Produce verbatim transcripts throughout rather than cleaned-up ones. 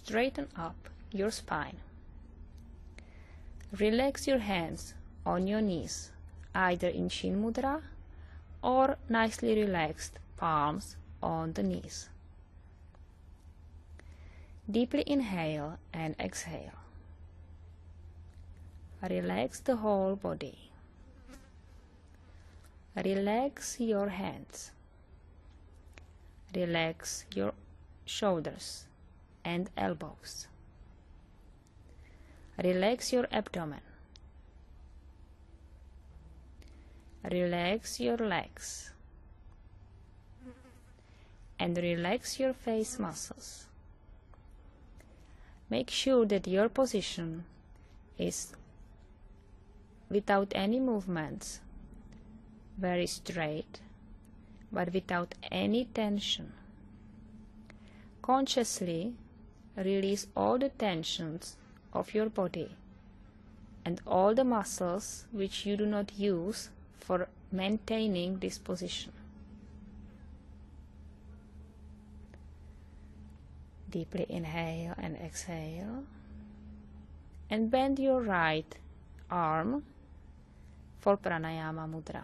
straighten up your spine. Relax your hands on your knees, either in Chin Mudra or nicely relaxed palms on the knees. Deeply inhale and exhale. Relax the whole body. Relax your hands. Relax your shoulders and elbows. Relax your abdomen. Relax your legs. And relax your face muscles. Make sure that your position is without any movements, very straight, but without any tension. Consciously release all the tensions of your body and all the muscles which you do not use for maintaining this position. Deeply inhale and exhale, and bend your right arm for Pranayama Mudra.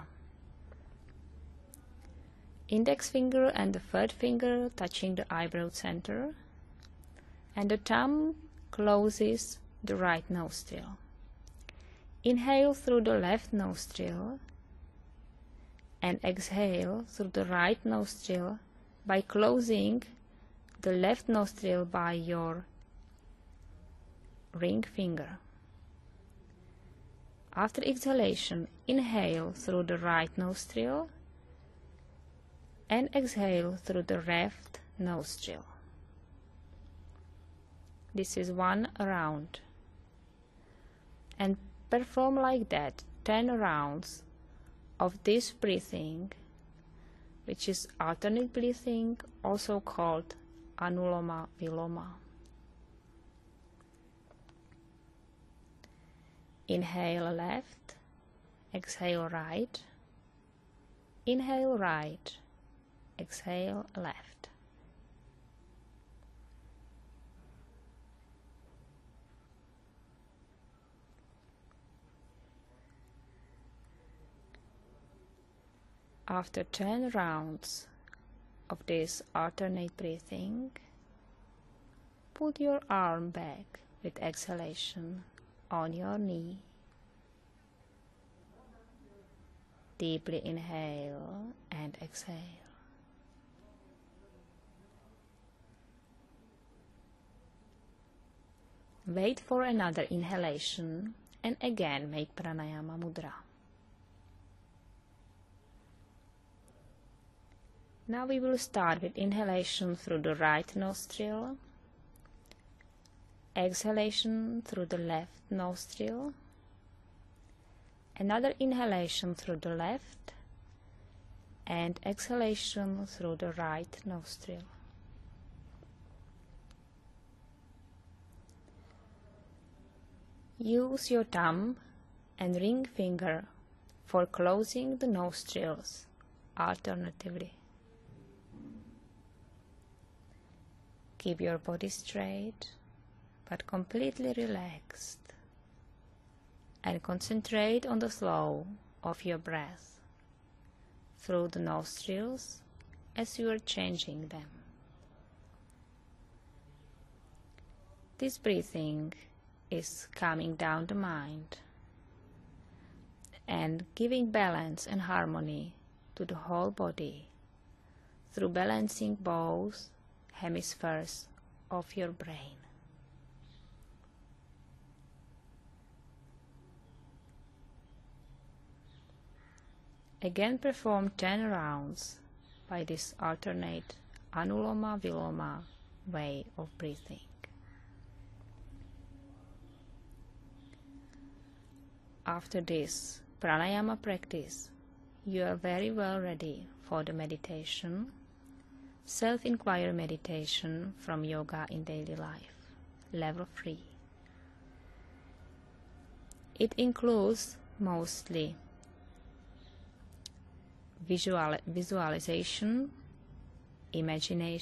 Index finger and the third finger touching the eyebrow center, and the thumb closes the right nostril. Inhale through the left nostril and exhale through the right nostril by closing the left nostril by your ring finger. After exhalation, inhale through the right nostril and exhale through the left nostril. This is one round. And perform like that ten rounds of this breathing, which is alternate breathing, also called Anuloma Viloma. Inhale left, exhale right, inhale right, exhale left. After ten rounds of this alternate breathing, put your arm back with exhalation on your knee. Deeply inhale and exhale. Wait for another inhalation and again make Pranayama Mudra. Now we will start with inhalation through the right nostril, exhalation through the left nostril, another inhalation through the left, and exhalation through the right nostril. Use your thumb and ring finger for closing the nostrils alternatively. Keep your body straight but completely relaxed, and concentrate on the flow of your breath through the nostrils as you are changing them. This breathing is calming down the mind and giving balance and harmony to the whole body through balancing both hemispheres of your brain. Again perform ten rounds by this alternate Anuloma Viloma way of breathing. After this pranayama practice, you are very well ready for the meditation, self-inquiry meditation from Yoga in Daily Life, level three. It includes mostly visual, visualization, imagination,